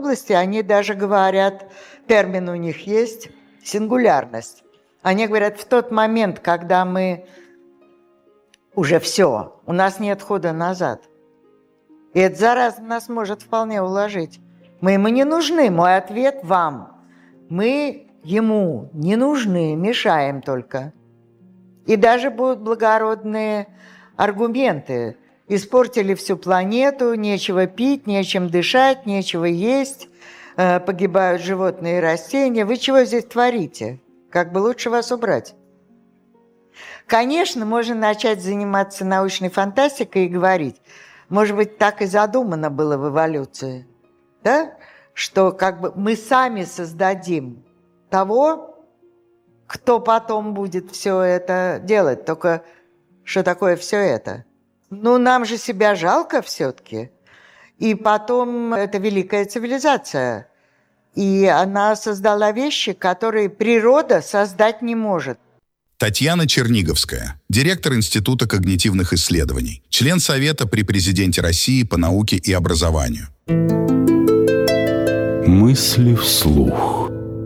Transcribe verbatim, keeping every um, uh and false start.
области, они даже говорят, термин у них есть, сингулярность. Они говорят, в тот момент, когда мы уже все, у нас нет хода назад. И это зараза нас может вполне уложить. Мы ему не нужны, мой ответ вам. Мы ему не нужны, мешаем только. И даже будут благородные аргументы. Испортили всю планету, нечего пить, нечем дышать, нечего есть, погибают животные и растения. Вы чего здесь творите? Как бы лучше вас убрать? Конечно, можно начать заниматься научной фантастикой и говорить, может быть, так и задумано было в эволюции, да? Что как бы мы сами создадим того, кто потом будет все это делать. Только что такое все это? Ну, нам же себя жалко все-таки. И потом это великая цивилизация. И она создала вещи, которые природа создать не может. Татьяна Черниговская, директор Института когнитивных исследований, член Совета при Президенте России по науке и образованию. Мысли вслух.